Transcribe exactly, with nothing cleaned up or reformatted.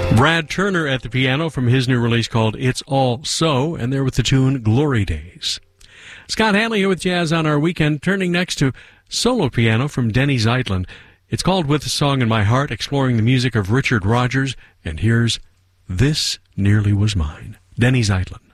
Brad Turner at the piano from his new release called It's All So, and there with the tune Glory Days. Scott Hanley here with Jazz on Our Weekend, turning next to solo piano from Denny Zeitlin. It's called With a Song in My Heart, exploring the music of Richard Rodgers, and here's This Nearly Was Mine. Denny Zeitlin.